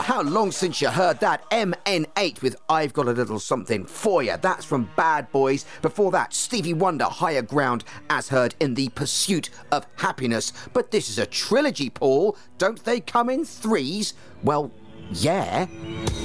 how long since you heard that? MN8 with I've Got a Little Something For You. That's from Bad Boys. Before that, Stevie Wonder, Higher Ground, as heard in The Pursuit of Happiness. But this is a trilogy, Paul. Don't they come in threes? Well, yeah.